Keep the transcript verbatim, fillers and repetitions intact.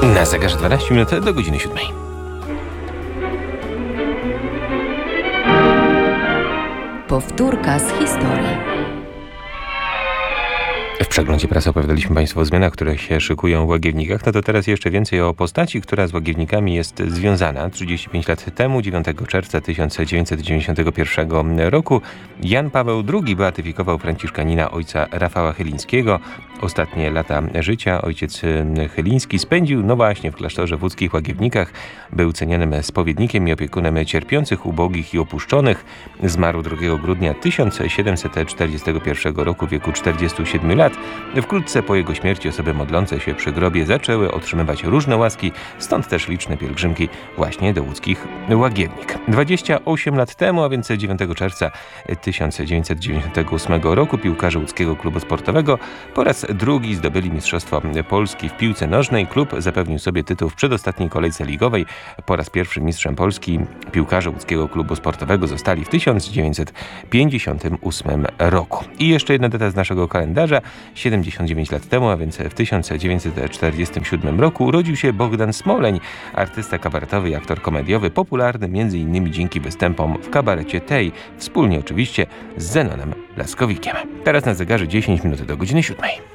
Na zegarze dwanaście minut do godziny siódmej. Powtórka z historii. W przeglądzie prasy opowiadaliśmy Państwu o zmianach, które się szykują w Łagiewnikach. No to teraz jeszcze więcej o postaci, która z Łagiewnikami jest związana. trzydzieści pięć lat temu, dziewiątego czerwca tysiąc dziewięćset dziewięćdziesiątego pierwszego roku, Jan Paweł drugi beatyfikował franciszkanina ojca Rafała Chylińskiego. Ostatnie lata życia ojciec Chyliński spędził, no właśnie, w klasztorze w łódzkich Łagiewnikach. Był cenionym spowiednikiem i opiekunem cierpiących, ubogich i opuszczonych. Zmarł drugiego grudnia tysiąc siedemset czterdziestego pierwszego roku w wieku czterdziestu siedmiu lat. Wkrótce po jego śmierci osoby modlące się przy grobie zaczęły otrzymywać różne łaski, stąd też liczne pielgrzymki właśnie do łódzkich Łagiewnik. dwadzieścia osiem lat temu, a więc dziewiątego czerwca tysiąc dziewięćset dziewięćdziesiątego ósmego roku, piłkarze łódzkiego klubu sportowego po raz drugi zdobyli Mistrzostwo Polski w piłce nożnej. Klub zapewnił sobie tytuł w przedostatniej kolejce ligowej. Po raz pierwszy mistrzem Polski piłkarze łódzkiego klubu sportowego zostali w tysiąc dziewięćset pięćdziesiątym ósmym roku. I jeszcze jedna data z naszego kalendarza. siedemdziesiąt dziewięć lat temu, a więc w tysiąc dziewięćset czterdziestym siódmym roku urodził się Bogdan Smoleń, artysta kabaretowy i aktor komediowy, popularny między innymi dzięki występom w kabarecie Tej, wspólnie oczywiście z Zenonem Laskowikiem. Teraz na zegarze dziesięć minut do godziny siódmej.